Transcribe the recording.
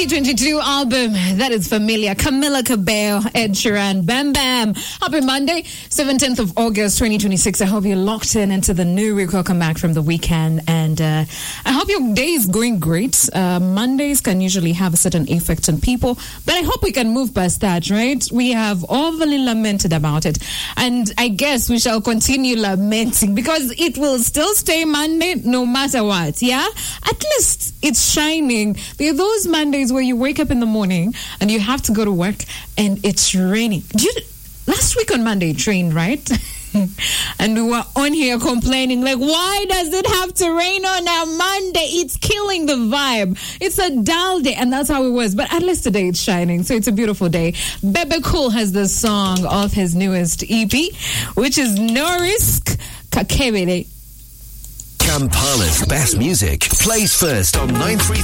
2022 album that is familiar. Camila Cabello, Ed Sheeran, Bam Bam. Happy Monday, 17th of August, 2026. I hope you're locked into the new week. Welcome back from the weekend. And I hope your day is going great. Mondays can usually have a certain effect on people, but I hope we can move past that, right? We have overly lamented about it. And I guess we shall continue lamenting because it will still stay Monday no matter what, yeah? At least it's shining. There are those Mondays where you wake up in the morning and you have to go to work and it's raining. Last week on Monday it rained, right? And we were on here complaining, like, why does it have to rain on a Monday? It's killing the vibe. It's a dull day, and that's how it was. But at least today it's shining, so it's a beautiful day. Bebe Cool has the song of his newest EP, which is No Risk, Kakebele. Kampala's best music plays first on 933